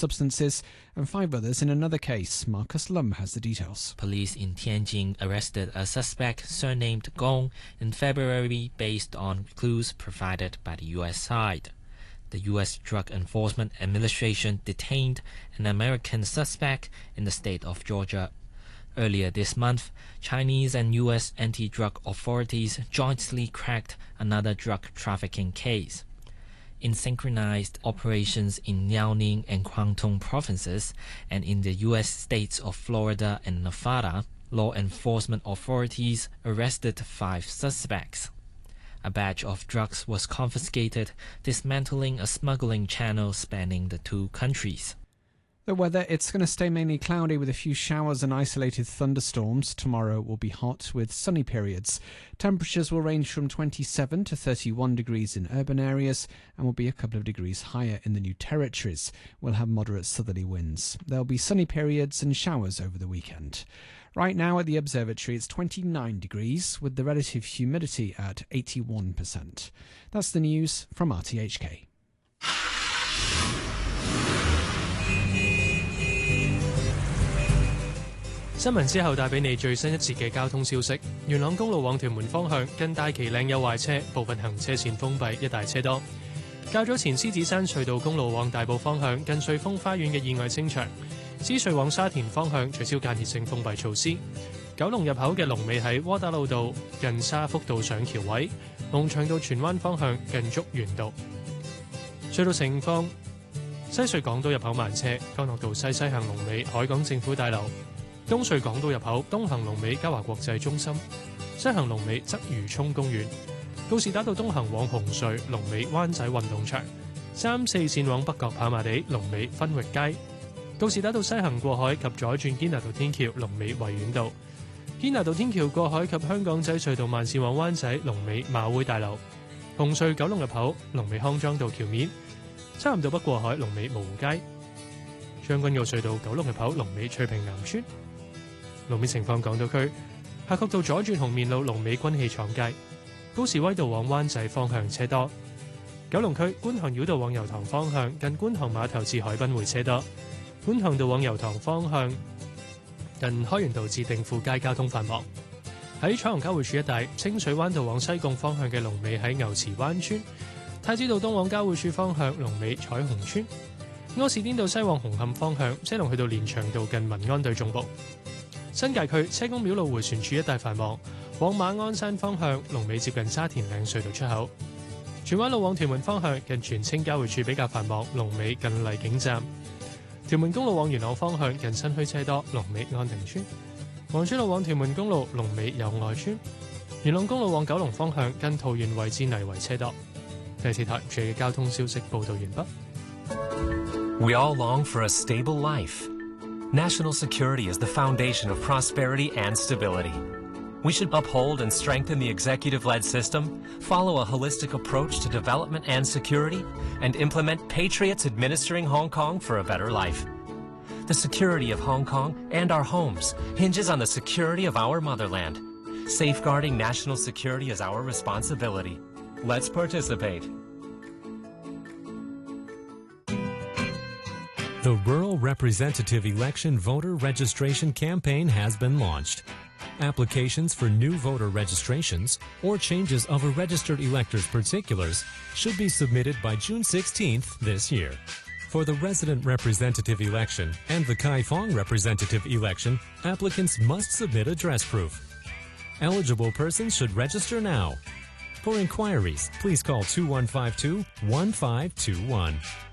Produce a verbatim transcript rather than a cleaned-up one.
substances, and five others in another case. Marcus Lum has the details. Police in Tianjin arrested a suspect surnamed Gong in February based on clues provided by the U S side. The U S Drug Enforcement Administration detained an American suspect in the state of Georgia. Earlier this month, Chinese and U S anti-drug authorities jointly cracked another drug trafficking case. In synchronized operations in Liaoning and Guangdong provinces and in the U S states of Florida and Nevada, law enforcement authorities arrested five suspects. A batch of drugs was confiscated, dismantling a smuggling channel spanning the two countries. The weather, it's going to stay mainly cloudy with a few showers and isolated thunderstorms. Tomorrow will be hot with sunny periods. Temperatures will range from twenty-seven to thirty-one degrees in urban areas and will be a couple of degrees higher in the New Territories. We'll have moderate southerly winds. There'll be sunny periods and showers over the weekend. Right now at the observatory it's twenty-nine degrees with the relative humidity at eighty-one percent. That's the news from R T H K. 新聞之後帶俾你最新一節嘅交通消息。元朗公路往屯門方向近大旗嶺有壞車，部分行車線封閉，一大車多。較早前獅子山隧道公路往大埔方向近瑞豐花園嘅意外清場，獅隧往沙田方向取消間歇性封閉措施。九龍入口嘅龍尾喺窩打老道近沙福道上橋位，龍翔道荃灣方向近竹園道。隧道情況：西隧港島入口慢車，干諾道西西行龍尾海港政府大樓。 東隧港島入口東行龍尾嘉華國際中心，西行龍尾鰂魚涌公園。告士打道東行往紅隧龍尾灣仔運動場，三四線往北角跑馬地龍尾分域街。告士打道西行過海及左轉堅拿道天橋龍尾維園道。堅拿道天橋過海及香港仔隧道慢線往灣仔龍尾馬會大樓。紅隧九龍入口龍尾康莊道橋面。漆咸道北過海龍尾蕪湖街。將軍澳隧道九龍入口龍尾翠屏南村。 路面情況，港島區夏慤道左轉紅棉路龍尾軍器廠街，高士威道往灣仔方向車多；九龍區觀塘繞道往油塘方向近觀塘碼頭至海濱會車多；觀塘道往油塘方向近開源道至定富街交通繁忙。喺彩虹交匯處一帶，清水灣道往西貢方向嘅龍尾喺牛池灣村；太子道東往交匯處方向龍尾彩虹村；柯士甸道西往紅磡方向車龍去到連翔道近民安隊總部。 新界區車公廟路迴旋處一帶繁忙，往馬鞍山方向龍尾接近沙田嶺隧道出口；荃灣路往屯門方向近荃青交匯處比較繁忙，龍尾近麗景站；屯門公路往元朗方向近新墟車多，龍尾安定村；黃珠路往屯門公路龍尾友愛村；元朗公路往九龍方向近桃園圍至泥圍車多。第四台住嘅交通消息報導完畢。 We all long for a stable life. National security is the foundation of prosperity and stability. We should uphold and strengthen the executive-led system, follow a holistic approach to development and security, and implement patriots administering Hong Kong for a better life. The security of Hong Kong and our homes hinges on the security of our motherland. Safeguarding national security is our responsibility. Let's participate. The Rural Representative Election Voter Registration Campaign has been launched. Applications for new voter registrations or changes of a registered elector's particulars should be submitted by June sixteenth this year. For the resident representative election and the Kaifong representative election, applicants must submit address proof. Eligible persons should register now. For inquiries, please call two one five two, one five two one.